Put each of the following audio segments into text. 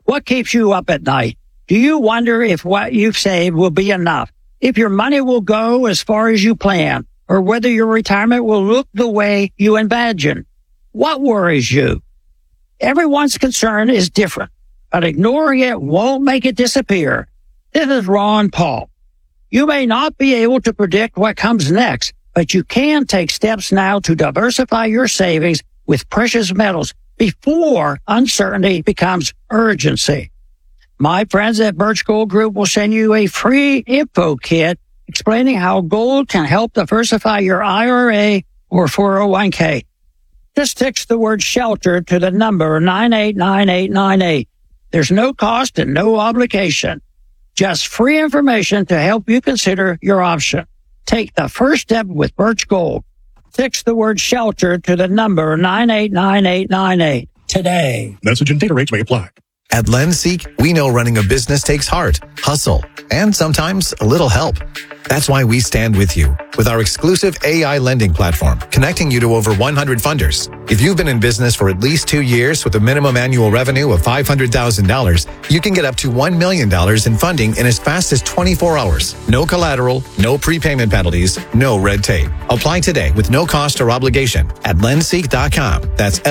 What keeps you up at night? Do you wonder if what you've saved will be enough? If your money will go as far as you plan? Or whether your retirement will look the way you imagine? What worries you? Everyone's concern is different, but ignoring it won't make it disappear. This is Ron Paul. You may not be able to predict what comes next, but you can take steps now to diversify your savings with precious metals before uncertainty becomes urgency. My friends at Birch Gold Group will send you a free info kit explaining how gold can help diversify your IRA or 401k. Just text the word shelter to the number 989898. There's no cost and no obligation. Just free information to help you consider your option. Take the first step with Birch Gold. Text the word shelter to the number 989898 today. Message and data rates may apply. At LendSeek, we know running a business takes heart, hustle, and sometimes a little help. That's why we stand with you with our exclusive AI lending platform, connecting you to over 100 funders. If you've been in business for at least 2 years with a minimum annual revenue of $500,000, you can get up to $1 million in funding in as fast as 24 hours. No collateral, no prepayment penalties, no red tape. Apply today with no cost or obligation at lendseek.com. That's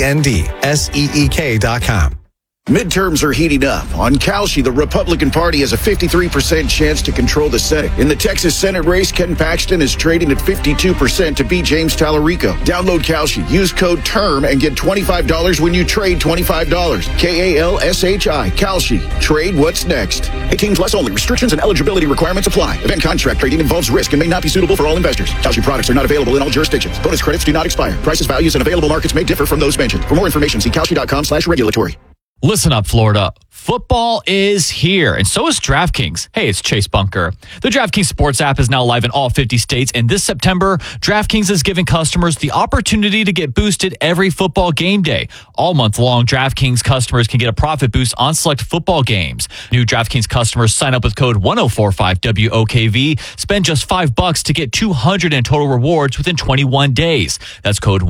LENDSEEK.com. Midterms are heating up. On Kalshi, the Republican Party has a 53% chance to control the Senate. In the Texas Senate race, Ken Paxton is trading at 52% to beat James Tallarico. Download Kalshi, use code TERM, and get $25 when you trade $25. KALSHI, Kalshi. Trade what's next. 18 plus only. Restrictions and eligibility requirements apply. Event contract trading involves risk and may not be suitable for all investors. Kalshi products are not available in all jurisdictions. Bonus credits do not expire. Prices, values, and available markets may differ from those mentioned. For more information, see kalshi.com/regulatory. Listen up, Florida. Football is here, and so is DraftKings. Hey, it's Chase Bunker. The DraftKings Sports app is now live in all 50 states, and this September, DraftKings is giving customers the opportunity to get boosted every football game day. All month long, DraftKings customers can get a profit boost on select football games. New DraftKings customers sign up with code 1045WOKV, spend just $5 to get $200 in total rewards within 21 days. That's code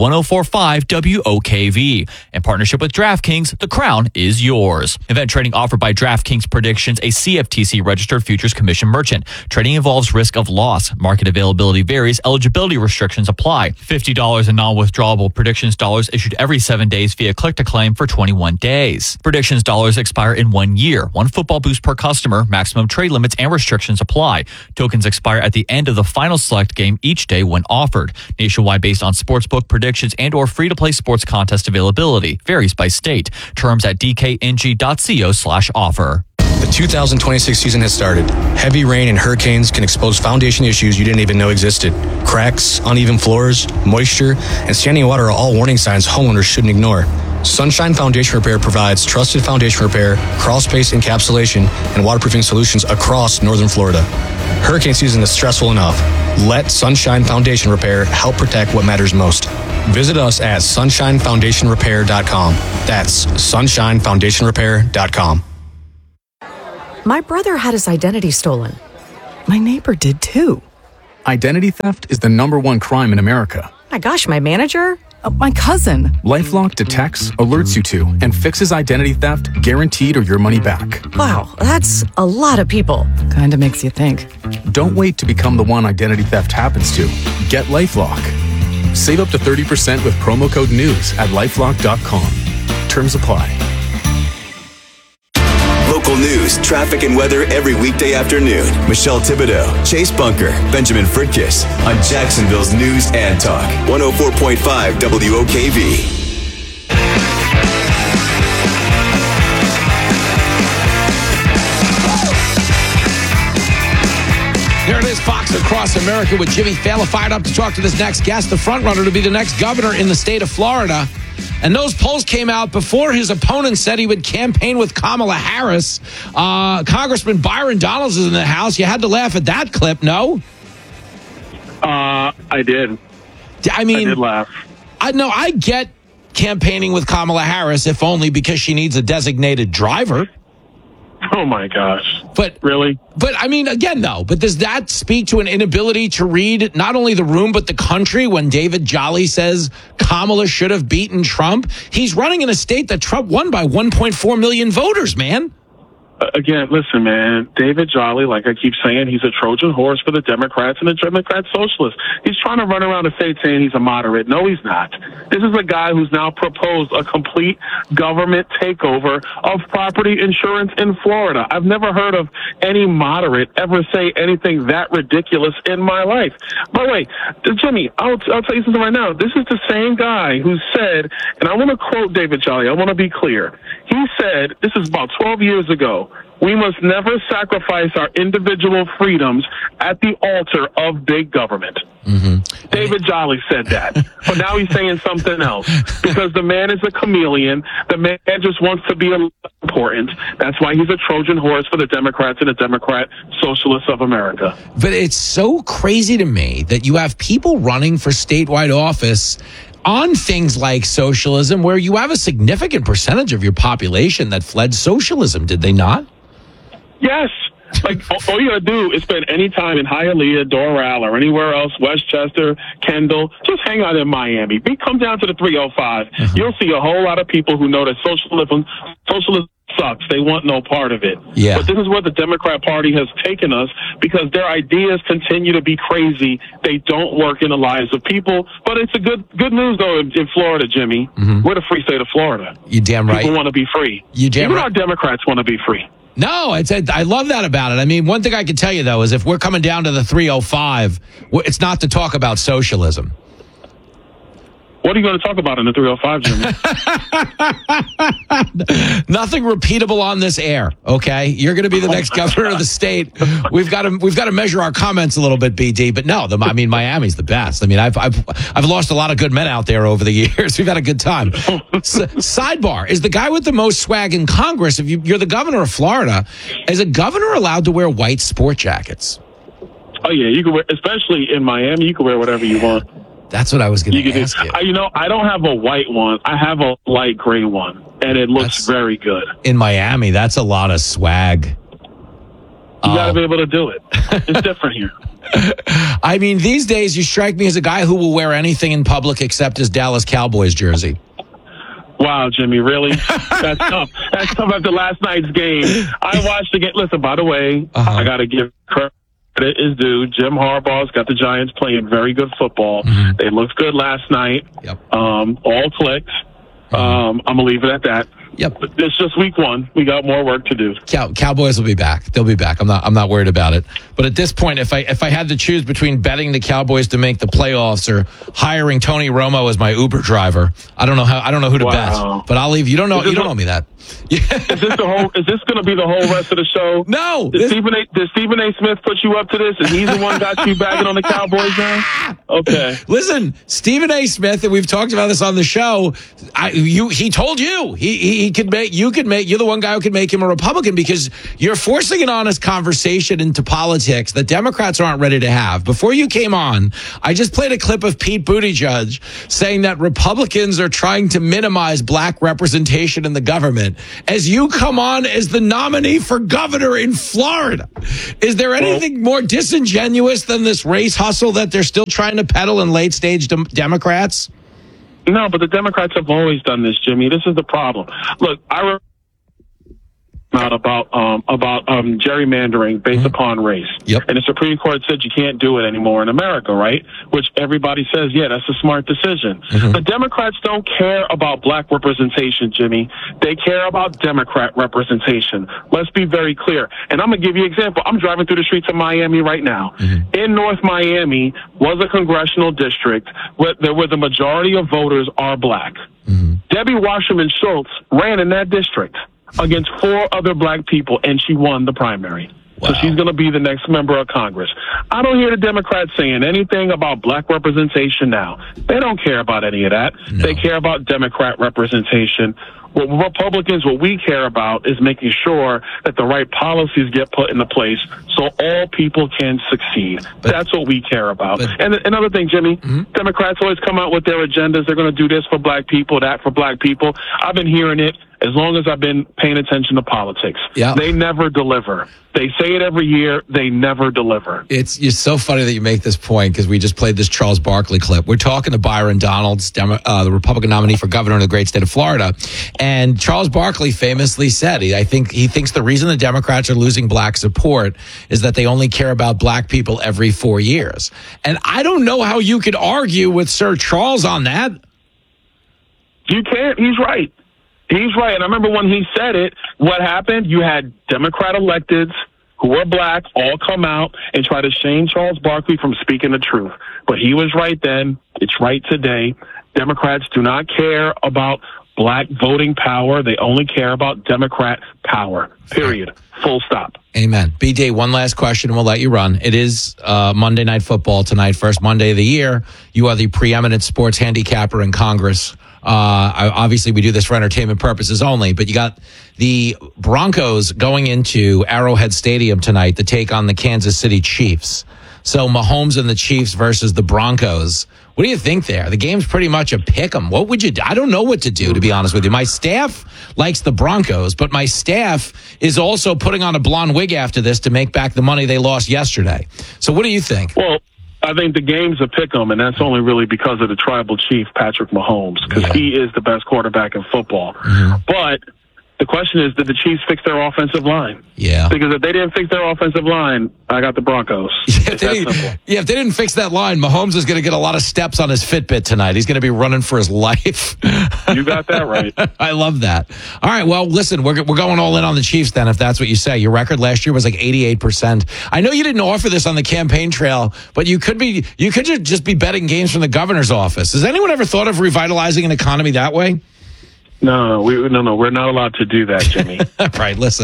1045WOKV. In partnership with DraftKings, the crown is yours. Event trading offered by DraftKings Predictions, a CFTC registered futures commission merchant. Trading involves risk of loss. Market availability varies. Eligibility restrictions apply. $50 in non-withdrawable Predictions dollars issued every 7 days via click-to-claim for 21 days. Predictions dollars expire in 1 year. One football boost per customer. Maximum trade limits and restrictions apply. Tokens expire at the end of the final select game each day when offered. Nationwide based on sportsbook predictions and or free-to-play sports contest availability. Varies by state. Terms at dkng.co/offer. The 2026 season has started. Heavy rain and hurricanes can expose foundation issues you didn't even know existed. Cracks, uneven floors, moisture, and standing water are all warning signs homeowners shouldn't ignore. Sunshine Foundation Repair provides trusted foundation repair, crawl space encapsulation, and waterproofing solutions across northern Florida. Hurricane season is stressful enough. Let Sunshine Foundation Repair help protect what matters most. Visit us at sunshinefoundationrepair.com. That's sunshinefoundationrepair.com. My brother had his identity stolen. My neighbor did too. Identity theft is the #1 crime in America. My gosh, my manager? My cousin. LifeLock detects, alerts you to, and fixes identity theft guaranteed or your money back. Wow, that's a lot of people. Kinda makes you think. Don't wait to become the one identity theft happens to. Get LifeLock. Save up to 30% with promo code NEWS at LifeLock.com. Terms apply. Local news, traffic, and weather every weekday afternoon. Michelle Thibodeau, Chase Bunker, Benjamin Fritkiss on Jacksonville's News and Talk. 104.5 WOKV. There it is, Fox Across America with Jimmy Fallon fired up to talk to this next guest, the frontrunner to be the next governor in the state of Florida. And those polls came out before his opponent said he would campaign with Kamala Harris. Congressman Byron Donalds is in the House. You had to laugh at that clip, no? I did. I mean, I did laugh. I get campaigning with Kamala Harris, if only because she needs a designated driver. Oh, my gosh. But really? But, I mean, again, though, but does that speak to an inability to read not only the room but the country when David Jolly says Kamala should have beaten Trump? He's running in a state that Trump won by 1.4 million voters, man. Again, listen, man, David Jolly, like I keep saying, he's a Trojan horse for the Democrats and the Democrat socialists. He's trying to run around the state saying he's a moderate. No, he's not. This is a guy who's now proposed a complete government takeover of property insurance in Florida. I've never heard of any moderate ever say anything that ridiculous in my life. By the way, Jimmy, I'll tell you something right now. This is the same guy who said, and I want to quote David Jolly, I want to be clear. He said, this is about 12 years ago, we must never sacrifice our individual freedoms at the altar of big government. Mm-hmm. David Jolly said that. But now he's saying something else. Because the man is a chameleon. The man just wants to be important. That's why he's a Trojan horse for the Democrats and the Democrat Socialists of America. But it's so crazy to me that you have people running for statewide office on things like socialism, where you have a significant percentage of your population that fled socialism, did they not? Yes. Like, all you gotta do is spend any time in Hialeah, Doral, or anywhere else, Westchester, Kendall, just hang out in Miami. Come down to the 305. Mm-hmm. You'll see a whole lot of people who know that socialism sucks. They want no part of it. Yeah. But this is where the Democrat Party has taken us, because their ideas continue to be crazy. They don't work in the lives of people. But it's a good news, though, in Florida, Jimmy. Mm-hmm. We're the free state of Florida. You damn right. People want to be free. Even our Democrats want to be free. No, I love that about it. I mean, one thing I can tell you, though, is if we're coming down to the 305, it's not to talk about socialism. What are you going to talk about in the 305, Jimmy? Nothing repeatable on this air, okay? You're going to be the next governor of the state. We've got to measure our comments a little bit, BD. But no, Miami's the best. I mean, I've lost a lot of good men out there over the years. We've had a good time. Sidebar: is the guy with the most swag in Congress? If you're the governor of Florida, is a governor allowed to wear white sport jackets? Oh yeah, you can wear, especially in Miami. You can wear whatever you want. That's what I was going to ask you. I don't have a white one. I have a light gray one, and it looks very good. In Miami, that's a lot of swag. You got to be able to do it. It's different here. I mean, these days, you strike me as a guy who will wear anything in public except his Dallas Cowboys jersey. Wow, Jimmy, really? That's tough. That's tough after last night's game. I watched the game. Listen, by the way, I got to give credit is due. Jim Harbaugh's got the Giants playing very good football. Mm-hmm. They looked good last night. Yep. All clicked. I'm going to leave it at that. Yep. It's just week one. We got more work to do. Cowboys will be back. They'll be back. I'm not worried about it. But at this point, if I had to choose between betting the Cowboys to make the playoffs or hiring Tony Romo as my Uber driver, I don't know who to bet. But I'll leave. You don't know me that. Yeah. Is this going to be the whole rest of the show? No. Did Stephen A. Smith put you up to this, and he's the one got you bagging on the Cowboys now? Okay. Listen, Stephen A. Smith, and we've talked about this on the show. He told you you're the one guy who could make him a Republican, because you're forcing an honest conversation into politics that Democrats aren't ready to have. Before you came on, I just played a clip of Pete Buttigieg saying that Republicans are trying to minimize black representation in the government as you come on as the nominee for governor in Florida. Is there anything more disingenuous than this race hustle that they're still trying to peddle in late stage Democrats? No, but the Democrats have always done this, Jimmy. This is the problem. Look, I out about gerrymandering based upon race. Yep. And the Supreme Court said you can't do it anymore in America, right? Which everybody says, yeah, that's a smart decision. Mm-hmm. The Democrats don't care about black representation, Jimmy. They care about Democrat representation. Let's be very clear. And I'm going to give you an example. I'm driving through the streets of Miami right now. Mm-hmm. In North Miami was a congressional district where the majority of voters are black. Mm-hmm. Debbie Wasserman Schultz ran in that district against 4 other black people, and she won the primary. Wow. So she's going to be the next member of Congress. I don't hear the Democrats saying anything about black representation now. They don't care about any of that. No. They care about Democrat representation. What we care about is making sure that the right policies get put into place so all people can succeed. That's what we care about. And another thing, Jimmy, Democrats always come out with their agendas. They're going to do this for black people, that for black people. I've been hearing it as long as I've been paying attention to politics. Yeah. They never deliver. They say it every year. They never deliver. It's so funny that you make this point because we just played this Charles Barkley clip. We're talking to Byron Donalds, the Republican nominee for governor in the great state of Florida. And Charles Barkley famously said, he thinks the reason the Democrats are losing black support is that they only care about black people every 4 years. And I don't know how you could argue with Sir Charles on that. You can't. He's right. He's right. And I remember when he said it, what happened? You had Democrat electeds who were black all come out and try to shame Charles Barkley from speaking the truth. But he was right then. It's right today. Democrats do not care about black voting power. They only care about Democrat power. Period. Full stop. Amen. B-Day, one last question and we'll let you run. It is Monday Night Football tonight, first Monday of the year. You are the preeminent sports handicapper in Congress. Obviously, we do this for entertainment purposes only, but you got the Broncos going into Arrowhead Stadium tonight to take on the Kansas City Chiefs. So Mahomes and the Chiefs versus the Broncos. What do you think there? The game's pretty much a pick 'em. What would you do? I don't know what to do, to be honest with you. My staff likes the Broncos, but my staff is also putting on a blonde wig after this to make back the money they lost yesterday. So what do you think? Well, I think the game's a pick-em, and that's only really because of the tribal chief, Patrick Mahomes, because he is the best quarterback in football. Mm-hmm. But the question is, did the Chiefs fix their offensive line? Yeah. Because if they didn't fix their offensive line, I got the Broncos. If they didn't fix that line, Mahomes is going to get a lot of steps on his Fitbit tonight. He's going to be running for his life. You got that right. I love that. All right, well, listen, we're going all in on the Chiefs then, if that's what you say. Your record last year was like 88%. I know you didn't offer this on the campaign trail, but you could just be betting games from the governor's office. Has anyone ever thought of revitalizing an economy that way? No, we're not allowed to do that, Jimmy. Right. Listen,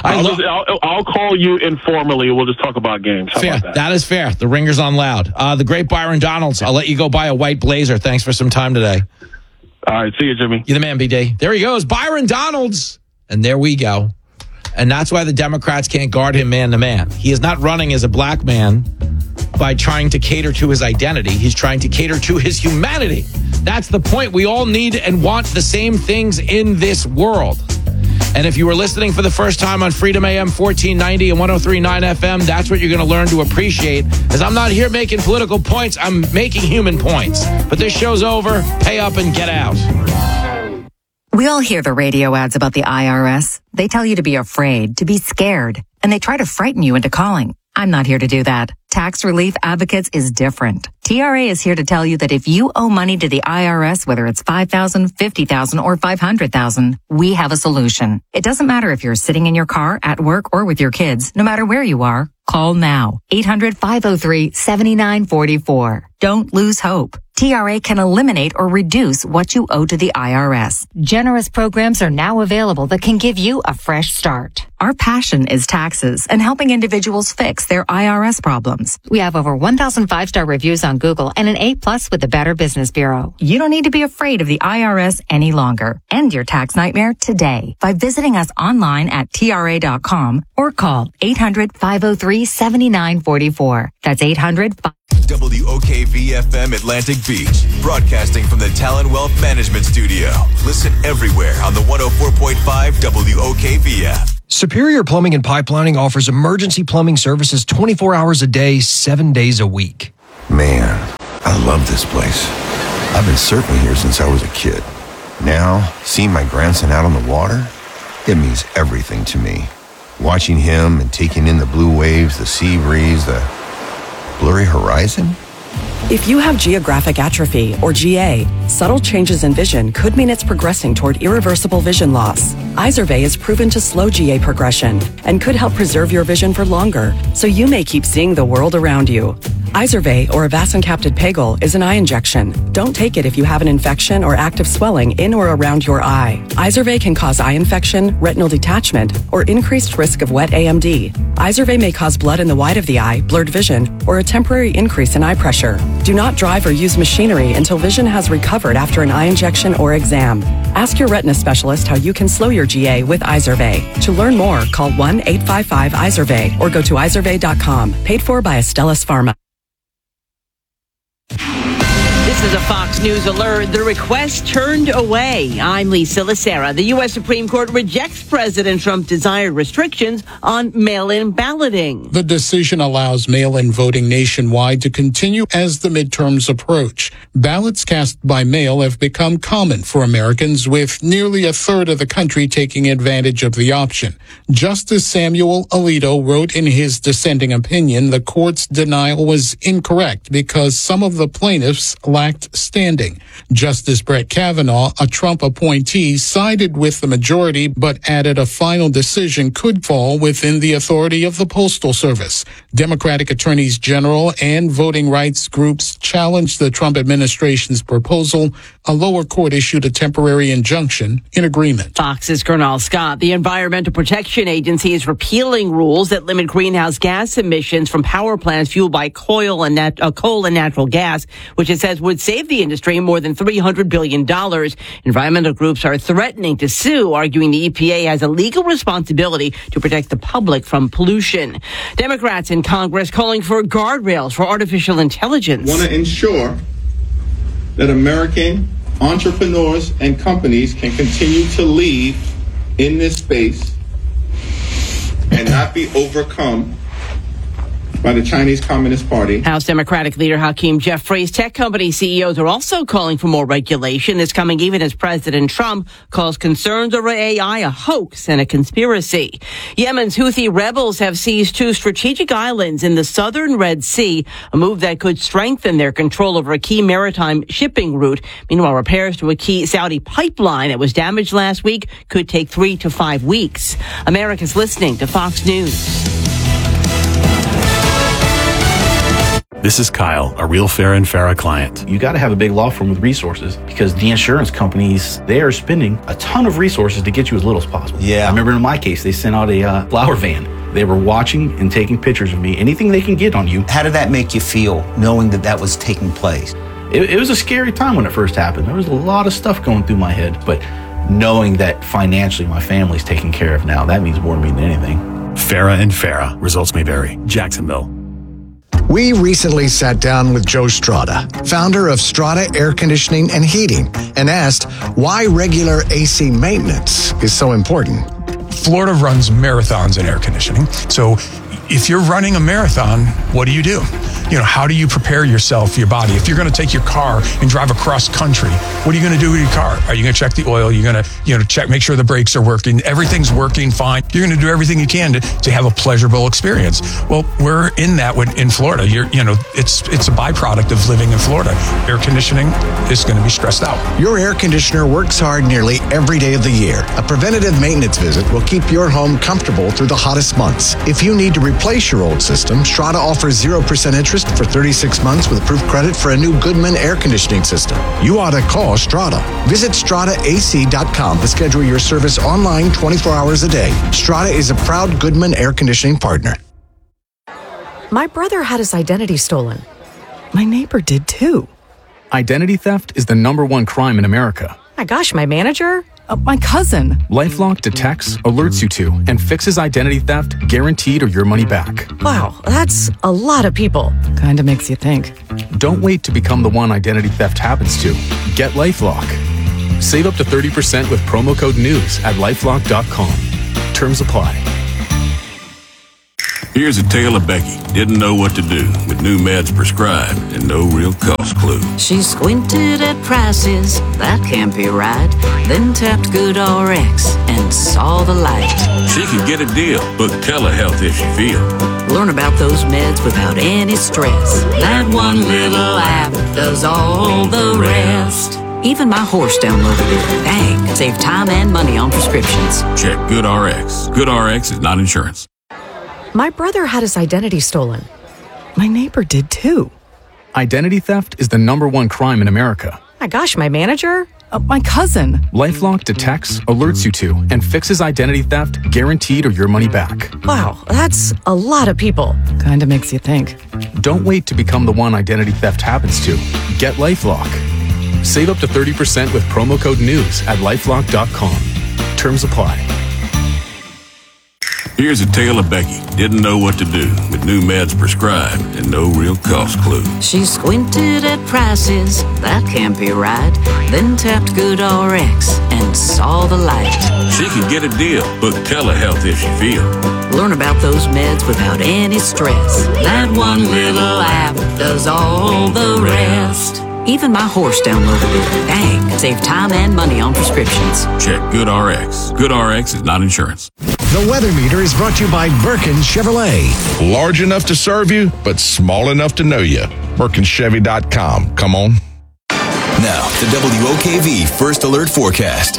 I'll call you informally. We'll just talk about games. How fair. about that? That is fair. The ringer's on loud. The great Byron Donalds. I'll let you go buy a white blazer. Thanks for some time today. All right. See you, Jimmy. You're the man, B-Day. There he goes. Byron Donalds. And there we go. And that's why the Democrats can't guard him man to man. He is not running as a black man by trying to cater to his identity. He's trying to cater to his humanity. That's the point. We all need and want the same things in this world. And if you were listening for the first time on Freedom AM 1490 and 103.9 FM, that's what you're going to learn to appreciate. As I'm not here making political points, I'm making human points. But this show's over. Pay up and get out. We all hear the radio ads about the IRS. They tell you to be afraid, to be scared, and they try to frighten you into calling. I'm not here to do that. Tax Relief Advocates is different. TRA is here to tell you that if you owe money to the IRS, whether it's $5,000, $50,000, or $500,000, we have a solution. It doesn't matter if you're sitting in your car, at work, or with your kids. No matter where you are, call now. 800-503-7944. Don't lose hope. TRA can eliminate or reduce what you owe to the IRS. Generous programs are now available that can give you a fresh start. Our passion is taxes and helping individuals fix their IRS problems. We have over 1,000 5-star reviews on Google and an A+ with the Better Business Bureau. You don't need to be afraid of the IRS any longer. End your tax nightmare today by visiting us online at TRA.com or call 800-503-7944. That's 800 WOKV-FM Atlantic Beach, broadcasting from the Talon Wealth Management Studio. Listen everywhere on the 104.5 WOKV app. Superior Plumbing and Pipelining offers emergency plumbing services 24 hours a day, 7 days a week. Man, I love this place. I've been surfing here since I was a kid. Now, seeing my grandson out on the water, it means everything to me. Watching him and taking in the blue waves, the sea breeze, the blurry horizon? If you have geographic atrophy, or GA, subtle changes in vision could mean it's progressing toward irreversible vision loss. Izervay is proven to slow GA progression and could help preserve your vision for longer, so you may keep seeing the world around you. Izervay, or avacincaptad pegol, is an eye injection. Don't take it if you have an infection or active swelling in or around your eye. Izervay can cause eye infection, retinal detachment, or increased risk of wet AMD. Izervay may cause blood in the white of the eye, blurred vision, or a temporary increase in eye pressure. Do not drive or use machinery until vision has recovered after an eye injection or exam. Ask your retina specialist how you can slow your GA with Izervay. To learn more, call 1-855-IZERVAY or go to izervay.com. Paid for by Astellas Pharma. This is a Fox News alert. The request turned away. I'm Lisa Lacera. The U.S. Supreme Court rejects President Trump's desired restrictions on mail-in balloting. The decision allows mail-in voting nationwide to continue as the midterms approach. Ballots cast by mail have become common for Americans, with nearly a third of the country taking advantage of the option. Justice Samuel Alito wrote in his dissenting opinion the court's denial was incorrect because some of the plaintiffs lacked standing. Justice Brett Kavanaugh, a Trump appointee, sided with the majority but added a final decision could fall within the authority of the Postal Service. Democratic attorneys general and voting rights groups challenged the Trump administration's proposal. A lower court issued a temporary injunction in agreement. Fox's Gernal Scott. The Environmental Protection Agency is repealing rules that limit greenhouse gas emissions from power plants fueled by coal and natural gas, which it says would save the industry more than $300 billion. Environmental groups are threatening to sue, arguing the EPA has a legal responsibility to protect the public from pollution. Democrats in Congress calling for guardrails for artificial intelligence. Want to ensure that American entrepreneurs and companies can continue to lead in this space and not be overcome by the Chinese Communist Party. House Democratic leader Hakeem Jeffries. Tech company CEOs are also calling for more regulation. This coming even as President Trump calls concerns over AI a hoax and a conspiracy. Yemen's Houthi rebels have seized 2 strategic islands in the southern Red Sea, a move that could strengthen their control over a key maritime shipping route. Meanwhile, repairs to a key Saudi pipeline that was damaged last week could take 3 to 5 weeks. America's listening to Fox News. This is Kyle, a real Farah and Farah client. You got to have a big law firm with resources because the insurance companies, they are spending a ton of resources to get you as little as possible. Yeah. I remember in my case, they sent out a flower van. They were watching and taking pictures of me. Anything they can get on you. How did that make you feel, knowing that that was taking place? It was a scary time when it first happened. There was a lot of stuff going through my head, but knowing that financially my family's taken care of now, that means more to me than anything. Farah and Farah. Results may vary. Jacksonville. We recently sat down with Joe Strada, founder of Strada Air Conditioning and Heating, and asked why regular AC maintenance is so important. Florida runs marathons in air conditioning. So if you're running a marathon, what do? You know, how do you prepare yourself, your body? If you're going to take your car and drive across country, what are you going to do with your car? Are you going to check the oil? You're going to, check, make sure the brakes are working. Everything's working fine. You're going to do everything you can to have a pleasurable experience. Well, we're in that in Florida. It's a byproduct of living in Florida. Air conditioning is going to be stressed out. Your air conditioner works hard nearly every day of the year. A preventative maintenance visit will keep your home comfortable through the hottest months. If you need to replace your old system, Strada offers 0% interest for 36 months with approved credit for a new Goodman air conditioning system. You ought to call Strada. Visit StradaAC.com to schedule your service online 24 hours a day. Strada is a proud Goodman air conditioning partner. My brother had his identity stolen. My neighbor did too. Identity theft is the #1 crime in America. My gosh, my manager? My cousin. LifeLock detects, alerts you to, and fixes identity theft guaranteed or your money back. Wow, that's a lot of people. Kinda makes you think. Don't wait to become the one identity theft happens to. Get LifeLock. Save up to 30% with promo code NEWS at LifeLock.com. Terms apply. Here's a tale of Becky. Didn't know what to do with new meds prescribed and no real cost clue. She squinted at prices, that can't be right. Then tapped GoodRx and saw the light. She could get a deal. Book telehealth if she feel. Learn about those meds without any stress. That one little app does all the rest. Even my horse downloaded it. Dang, save time and money on prescriptions. Check GoodRx. GoodRx is not insurance. My brother had his identity stolen. My neighbor did too. Identity theft is the #1 crime in America. My gosh, my manager? My cousin. LifeLock detects, alerts you to, and fixes identity theft guaranteed or your money back. Wow, that's a lot of people. Kinda makes you think. Don't wait to become the one identity theft happens to. Get LifeLock. Save up to 30% with promo code NEWS at LifeLock.com. Terms apply. Here's a tale of Becky. Didn't know what to do with new meds prescribed and no real cost clue. She squinted at prices, that can't be right. Then tapped GoodRx and saw the light. She could get a deal. Book telehealth if she feels. Learn about those meds without any stress. That one little app does all the rest. Even my horse downloaded it. Dang, save time and money on prescriptions. Check GoodRx. GoodRx is not insurance. The Weather Meter is brought to you by Birkin Chevrolet. Large enough to serve you, but small enough to know you. BirkinChevy.com. Come on. Now, the WOKV First Alert Forecast.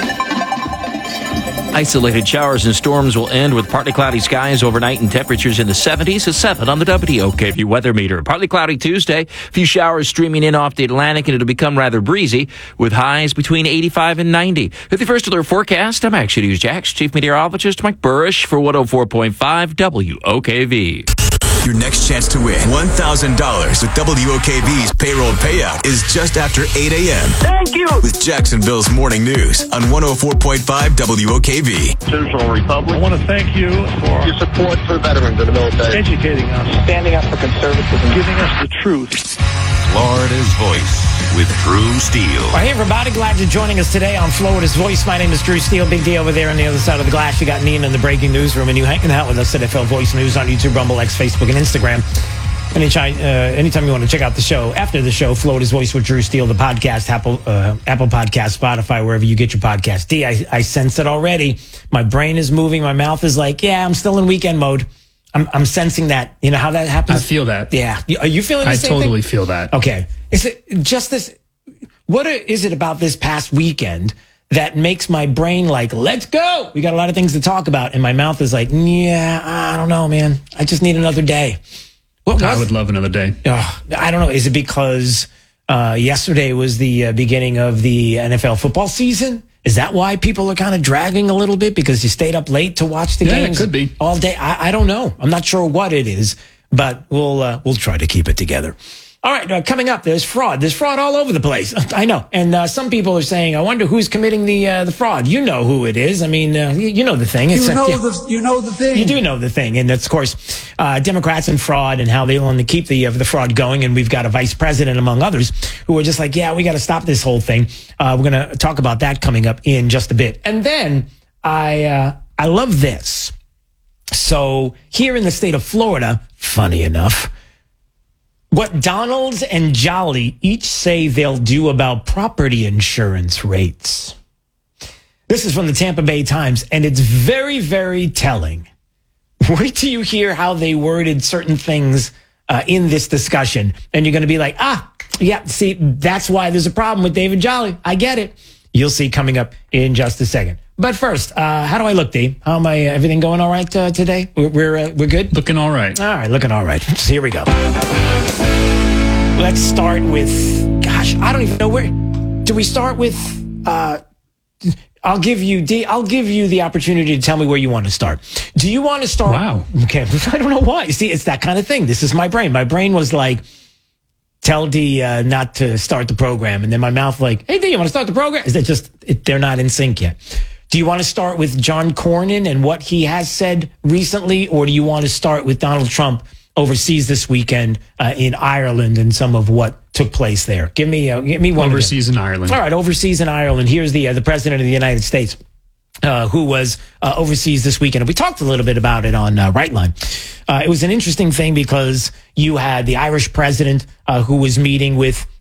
Isolated showers and storms will end with partly cloudy skies overnight and temperatures in the 70s, a 7 on the WOKV weather meter. Partly cloudy Tuesday, a few showers streaming in off the Atlantic, and it'll become rather breezy with highs between 85 and 90. With the First Alert Forecast, I'm Action News Jax, Chief Meteorologist Mike Burrish for 104.5 WOKV. Your next chance to win $1,000 with WOKV's payroll payout is just after 8 a.m. Thank you! With Jacksonville's Morning News on 104.5 WOKV. Central Republic. I want to thank you for your support for veterans of the military. Educating us. Standing up for conservatism. Giving us the truth. Florida's Voice with Drew Steele. Well, hey, everybody. Glad you're joining us today on Florida's Voice. My name is Drew Steele. Big D over there on the other side of the glass. You got Nina in the breaking newsroom, and you hanging out with us at FL Voice News on YouTube, Rumble, X, Facebook, and Instagram. Anytime you want to check out the show, after the show, Florida's Voice with Drew Steele, the podcast, Apple Podcast, Spotify, wherever you get your podcast. D, I sense it already. My brain is moving. My mouth is like, yeah, I'm still in weekend mode. I'm sensing that. You know how that happens? I feel that. Yeah. Are you feeling the same thing? I totally feel that. Okay. Is it just this? What is it about this past weekend that makes my brain like, let's go? We got a lot of things to talk about. And my mouth is like, yeah, I don't know, man. I just need another day. I would love another day. I don't know. Is it because yesterday was the beginning of the NFL football season? Is that why people are kind of dragging a little bit because you stayed up late to watch the games? It could be. All day. I don't know. I'm not sure what it is, but we'll try to keep it together. All right, coming up, there's fraud. There's fraud all over the place. I know. And some people are saying, I wonder who's committing the fraud. You know who it is. I mean, you know the thing. You know the thing. You do know the thing. And that's, of course, Democrats and fraud and how they want to keep the fraud going. And we've got a vice president, among others, who are just like, yeah, we got to stop this whole thing. We're going to talk about that coming up in just a bit. And then I love this. So here in the state of Florida, funny enough, what Donald's and Jolly each say they'll do about property insurance rates. This is from the Tampa Bay Times, and it's very, very telling. Wait till you hear how they worded certain things in this discussion, and you're going to be like, yeah, see, that's why there's a problem with David Jolly. I get it. You'll see coming up in just a second. But first, how do I look, D? How am I? Everything going all right today? We're good? Looking all right. All right, looking all right. So here we go. Let's start with, I don't even know where. Do we start with, I'll give you the opportunity to tell me where you want to start. Do you want to start? Wow. Okay. I don't know why. See, it's that kind of thing. This is my brain. My brain was like, tell D not to start the program. And then my mouth like, hey, D, you want to start the program? Is that just, they're not in sync yet. Do you want to start with John Cornyn and what he has said recently? Or do you want to start with Donald Trump overseas this weekend in Ireland and some of what took place there? Give me one. Overseas in Ireland. All right, overseas in Ireland. Here's the president of the United States who was overseas this weekend. And we talked a little bit about it on Right Line. It was an interesting thing because you had the Irish president who was meeting with